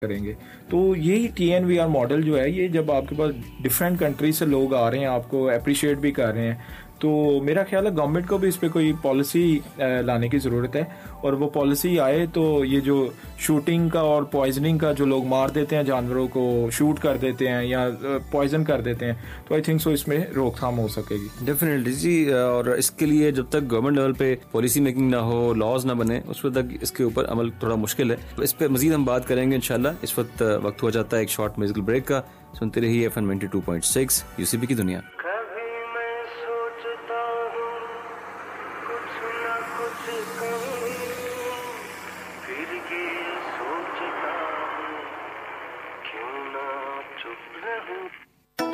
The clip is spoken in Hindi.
करेंगे। तो यही TNVR मॉडल जो है, ये जब आपके पास डिफरेंट कंट्री से लोग आ रहे हैं, आपको अप्रिशिएट भी कर रहे हैं, तो मेरा ख्याल है गवर्नमेंट को भी इस पर कोई पॉलिसी लाने की ज़रूरत है। और वो पॉलिसी आए तो ये जो शूटिंग का और पॉइजनिंग का, जो लोग मार देते हैं जानवरों को, शूट कर देते हैं या पॉइजन कर देते हैं, तो आई थिंक सो इसमें रोकथाम हो सकेगी। डेफिनेटली जी। और इसके लिए जब तक गवर्नमेंट लेवल पे पॉलिसी मेकिंग ना हो, लॉज ना बने, उस वक्त तक इसके ऊपर अमल थोड़ा मुश्किल है। इस पे मजीद हम बात करेंगे इंशाल्लाह। इस वक्त हो जाता है एक शॉर्ट म्यूजिकल ब्रेक का। सुनते रहिए FM 92.6 UCB की दुनिया। सोचता हूँ क्यों ना चुप रहूं।